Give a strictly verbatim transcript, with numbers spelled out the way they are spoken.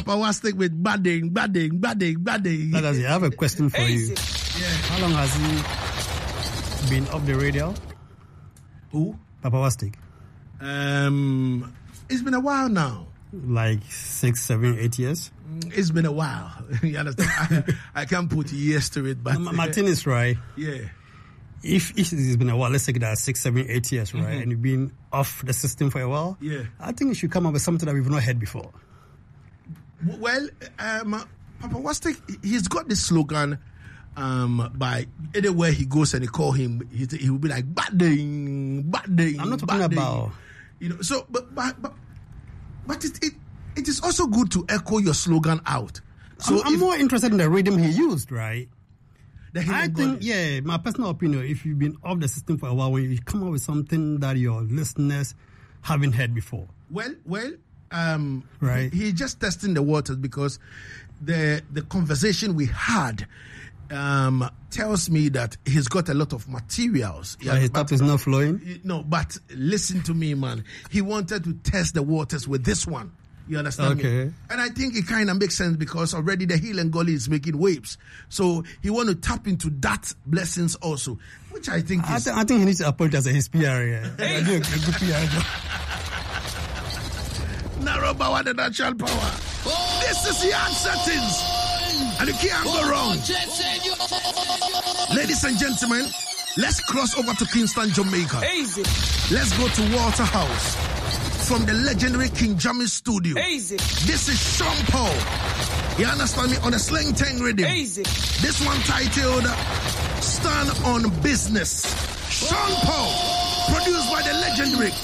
Papa Wastic with badding, badding, badding, badding. That is, I have a question for you. Yeah. How long has he been off the radio? Who? Papa Wastic. Um, it's been a while now. Like six, seven, eight years? It's been a while. You understand? I, I can't put years to it, but... Ma- Martin is right. Yeah. If, if it's been a while, let's say that six, seven, eight years, right? Mm-hmm. And you've been off the system for a while. Yeah. I think you should come up with something that we've not heard before. Well, um, Papa Wastic, he's got this slogan um, by anywhere he goes and they call him, he, he will be like, badding, badding. I'm not talking badding. about... You know, so, but, but, but, but it, it, it is also good to echo your slogan out. So I'm, I'm if, more interested in the rhythm he used, right? I think, God. yeah, my personal opinion, if you've been off the system for a while, when you come up with something that your listeners haven't heard before. Well, well, um, right. He, he just testing the waters because the the conversation we had um, tells me that he's got a lot of materials. Yeah, his tap is not flowing? No, but listen to me, man. He wanted to test the waters with this one. You understand okay. me? And I think it kind of makes sense because already the Hill and Gully is making waves. So he want to tap into that blessings also, which I think I is... Th- I think he needs to apologize to his P R. Yeah. Hey. I do a good P R job. Narrow power, the natural power. Oh. This is the ad settings. And you can't go wrong. Ladies and gentlemen, let's cross over to Kingston, Jamaica. Easy. Let's go to Waterhouse. From the legendary King Jammy studio. Easy. This is Sean Paul. You understand me? On the Slang Tang rhythm. Easy. This one titled Stand on Business. Sean Paul. Produced by the legendary